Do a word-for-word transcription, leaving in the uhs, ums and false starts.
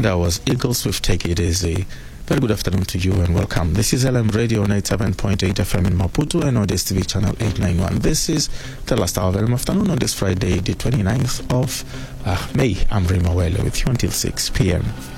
And that was Eagles with Take It Easy. Very good afternoon to you and welcome. This is L M Radio ninety-seven point eight F M in Maputo and on this T V channel eight ninety-one. This is the last hour of L M Afternoon on this Friday, the twenty-ninth of uh, May. I'm Rima Wele with you until six p.m.